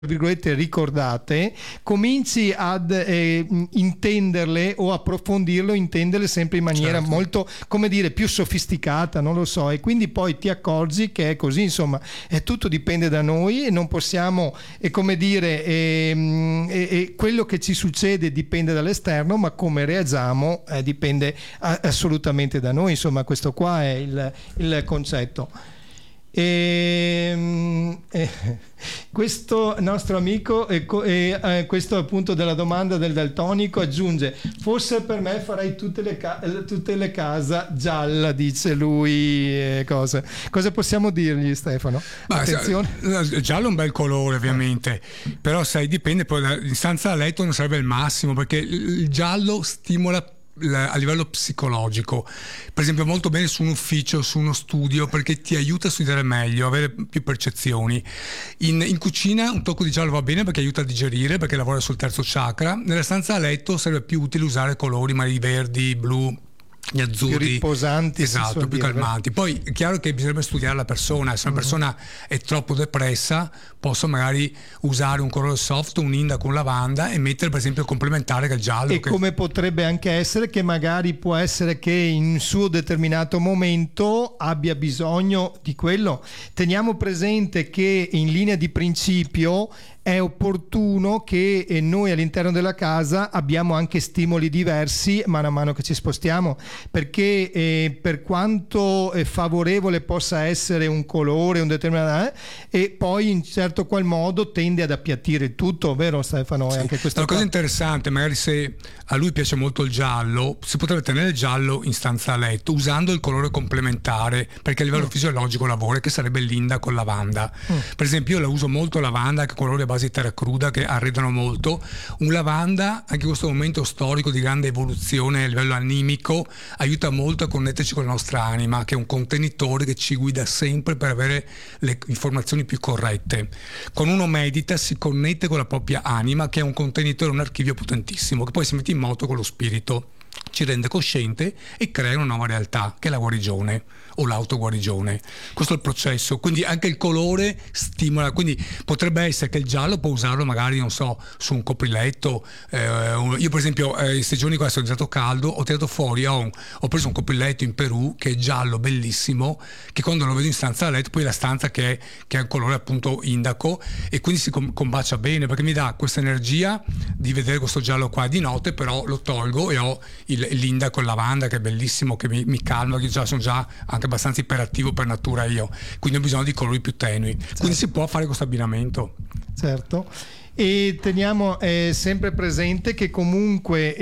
virgolette ricordate, cominci ad intenderle o approfondirle, intenderle sempre in maniera molto, come dire, più sofisticata, non lo so, e quindi poi ti accorgi che è così, insomma, è tutto dipende da noi e non possiamo, come dire, quello che ci succede dipende dall'esterno, ma come reagiamo dipende assolutamente da noi, insomma, questo qua è il concetto. Questo nostro amico questo appunto della domanda del daltonico aggiunge: forse per me farei tutte le case gialla, dice lui. Cosa possiamo dirgli, Stefano? Attenzione. Giallo è un bel colore, ovviamente, però sai, dipende, poi in stanza da letto non sarebbe il massimo, perché il giallo stimola a livello psicologico, per esempio molto bene su un ufficio, su uno studio, perché ti aiuta a studiare meglio, avere più percezioni. In cucina un tocco di giallo va bene perché aiuta a digerire, perché lavora sul terzo chakra. Nella stanza a letto sarebbe più utile usare colori magari verdi, blu, gli azzurri, più riposanti, esatto, più calmanti. Poi è chiaro che bisognerebbe studiare la persona. Se una persona è troppo depressa, posso magari usare un colore soft, un indaco, un lavanda, e mettere per esempio il complementare che è il giallo. E come potrebbe anche essere che magari può essere che in un suo determinato momento abbia bisogno di quello. Teniamo presente che in linea di principio è opportuno che noi all'interno della casa abbiamo anche stimoli diversi mano a mano che ci spostiamo, perché per quanto favorevole possa essere un colore, un determinato, e poi in certo qual modo tende ad appiattire il tutto, vero Stefano? Sì. Anche una cosa interessante, magari se a lui piace molto il giallo, si potrebbe tenere il giallo in stanza a letto usando il colore complementare, perché a livello fisiologico lavora, che sarebbe l'indaco con lavanda. Per esempio io la uso molto lavanda, che colore base di terra cruda, che arredano molto. Un lavanda, anche in questo momento storico di grande evoluzione a livello animico, aiuta molto a connetterci con la nostra anima, che è un contenitore che ci guida sempre per avere le informazioni più corrette. Quando uno medita si connette con la propria anima, che è un contenitore, un archivio potentissimo, che poi si mette in moto con lo spirito, ci rende cosciente e crea una nuova realtà, che è la guarigione o l'autoguarigione. Questo è il processo, quindi anche il colore stimola. Quindi potrebbe essere che il giallo può usarlo magari, non so, su un copriletto. Io per esempio in stagioni qua sono stato caldo, ho tirato fuori, ho preso un copriletto in Perù che è giallo, bellissimo, che quando lo vedo in stanza da letto, poi la stanza che ha un colore appunto indaco, e quindi si combacia bene, perché mi dà questa energia di vedere questo giallo qua di notte, però lo tolgo e ho l'indaco e lavanda, che è bellissimo, che mi calma, che sono già anche abbastanza iperattivo per natura io, quindi ho bisogno di colori più tenui. Certo. Quindi si può fare questo abbinamento. Certo. E teniamo sempre presente che comunque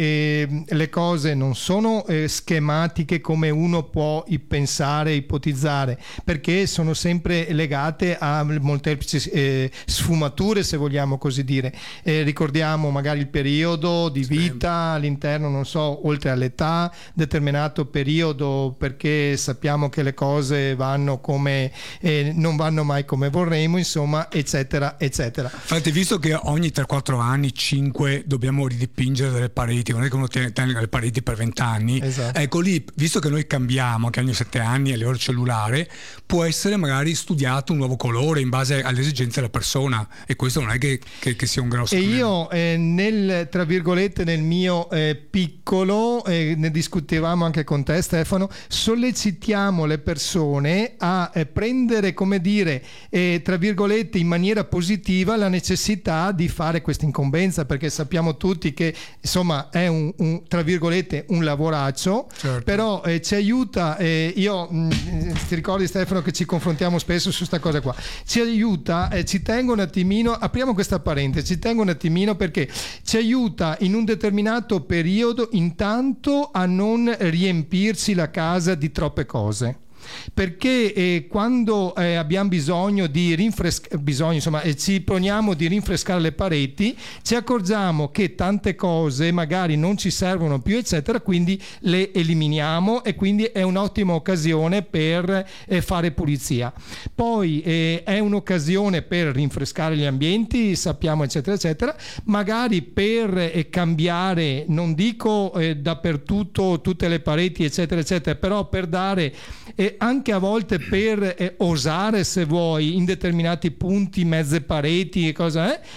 le cose non sono schematiche come uno può pensare, ipotizzare, perché sono sempre legate a molteplici sfumature, se vogliamo così dire. Ricordiamo magari il periodo di vita all'interno, non so, oltre all'età, determinato periodo, perché sappiamo che le cose vanno come non vanno mai come vorremmo, insomma, eccetera, eccetera. Infatti, visto che ogni 3-4 anni, 5, dobbiamo ridipingere delle pareti, non è che uno tiene le pareti per 20 anni. Esatto. Ecco lì, visto che noi cambiamo anche ogni 7 anni a livello cellulare, può essere magari studiato un nuovo colore in base alle esigenze della persona, e questo non è che sia un grosso problema. E io tra virgolette nel mio piccolo, ne discutevamo anche con te Stefano, sollecitiamo le persone a prendere, come dire, tra virgolette in maniera positiva la necessità di fare questa incombenza, perché sappiamo tutti che insomma è un tra virgolette un lavoraccio. Certo. Però ci aiuta, ti ricordi Stefano che ci confrontiamo spesso su questa cosa qua, ci aiuta, ci tengo un attimino, apriamo questa parentesi, ci tengo un attimino, perché ci aiuta in un determinato periodo intanto a non riempirci la casa di troppe cose. Perché quando abbiamo bisogno di ci poniamo di rinfrescare le pareti, ci accorgiamo che tante cose magari non ci servono più, eccetera, quindi le eliminiamo, e quindi è un'ottima occasione per fare pulizia. Poi è un'occasione per rinfrescare gli ambienti, sappiamo, eccetera, eccetera, magari per cambiare, non dico dappertutto tutte le pareti, eccetera, eccetera, però per dare anche a volte per osare, se vuoi, in determinati punti, mezze pareti e cosa